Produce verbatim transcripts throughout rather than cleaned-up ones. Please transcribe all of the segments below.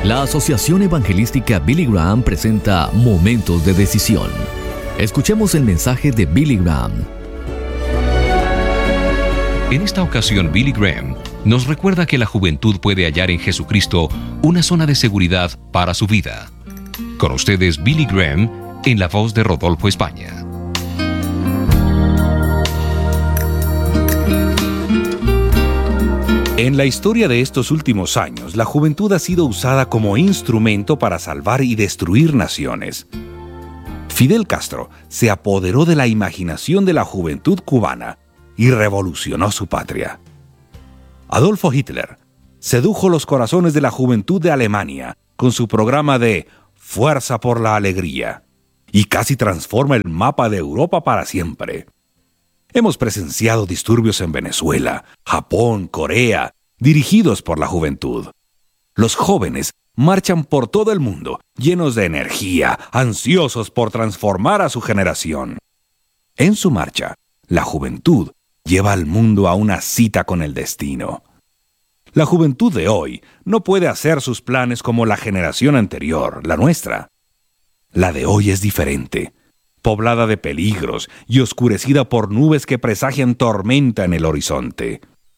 La Asociación Evangelística Billy Graham presenta Momentos de Decisión. Escuchemos el mensaje de Billy Graham. En esta ocasión, Billy Graham nos recuerda que la juventud puede hallar en Jesucristo una zona de seguridad para su vida. Con ustedes, Billy Graham, en la voz de Rodolfo España. En la historia de estos últimos años, la juventud ha sido usada como instrumento para salvar y destruir naciones. Fidel Castro se apoderó de la imaginación de la juventud cubana y revolucionó su patria. Adolfo Hitler sedujo los corazones de la juventud de Alemania con su programa de Fuerza por la Alegría y casi transforma el mapa de Europa para siempre. Hemos presenciado disturbios en Venezuela, Japón, Corea, dirigidos por la juventud. Los jóvenes marchan por todo el mundo, llenos de energía, ansiosos por transformar a su generación. En su marcha, la juventud lleva al mundo a una cita con el destino. La juventud de hoy no puede hacer sus planes como la generación anterior, la nuestra. La de hoy es diferente, poblada de peligros y oscurecida por nubes que presagian tormenta en el horizonte.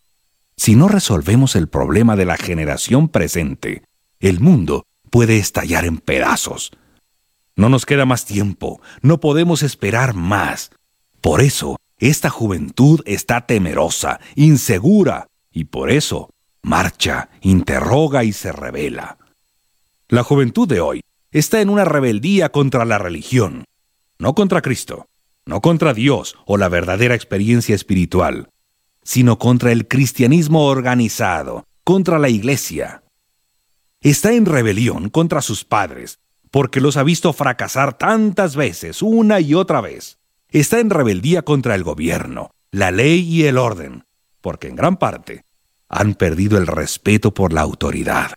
Si no resolvemos el problema de la generación presente, el mundo puede estallar en pedazos. No nos queda más tiempo, no podemos esperar más. Por eso, esta juventud está temerosa, insegura, y por eso marcha, interroga y se rebela. La juventud de hoy está en una rebeldía contra la religión, no contra Cristo, no contra Dios o la verdadera experiencia espiritual, sino contra el cristianismo organizado, contra la iglesia. Está en rebelión contra sus padres, porque los ha visto fracasar tantas veces, una y otra vez. Está en rebeldía contra el gobierno, la ley y el orden, porque en gran parte han perdido el respeto por la autoridad.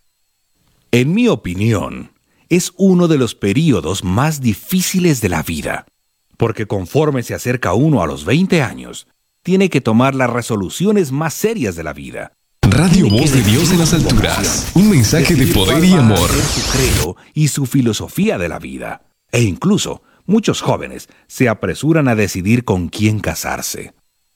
En mi opinión, es uno de los períodos más difíciles de la vida, porque conforme se acerca uno a los veinte años, tiene que tomar las resoluciones más serias de la vida. Radio Voz de Dios en las alturas. Un mensaje de poder y amor. Su credo y su filosofía de la vida. E incluso, muchos jóvenes se apresuran a decidir con quién casarse.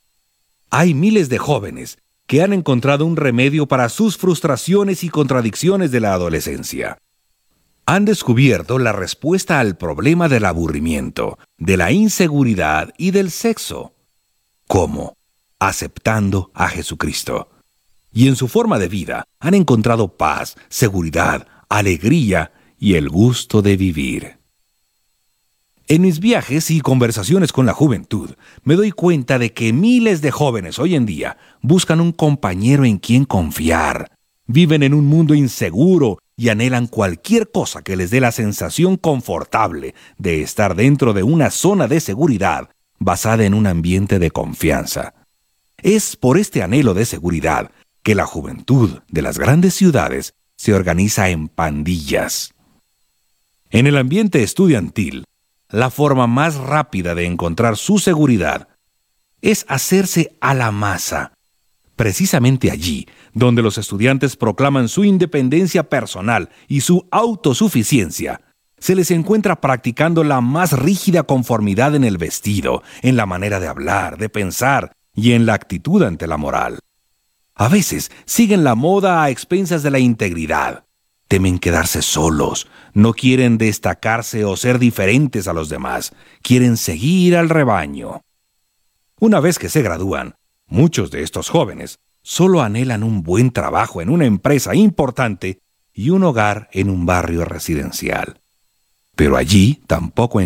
Hay miles de jóvenes que han encontrado un remedio para sus frustraciones y contradicciones de la adolescencia. Han descubierto la respuesta al problema del aburrimiento, de la inseguridad y del sexo. ¿Cómo? Aceptando a Jesucristo. Y en su forma de vida han encontrado paz, seguridad, alegría y el gusto de vivir. En mis viajes y conversaciones con la juventud, me doy cuenta de que miles de jóvenes hoy en día buscan un compañero en quien confiar. Viven en un mundo inseguro y anhelan cualquier cosa que les dé la sensación confortable de estar dentro de una zona de seguridad basada en un ambiente de confianza. Es por este anhelo de seguridad que la juventud de las grandes ciudades se organiza en pandillas. En el ambiente estudiantil, la forma más rápida de encontrar su seguridad es hacerse a la masa. Precisamente allí, donde los estudiantes proclaman su independencia personal y su autosuficiencia, se les encuentra practicando la más rígida conformidad en el vestido, en la manera de hablar, de pensar y en la actitud ante la moral. A veces siguen la moda a expensas de la integridad. Temen quedarse solos, no quieren destacarse o ser diferentes a los demás, quieren seguir al rebaño. Una vez que se gradúan, muchos de estos jóvenes solo anhelan un buen trabajo en una empresa importante y un hogar en un barrio residencial. Pero allí tampoco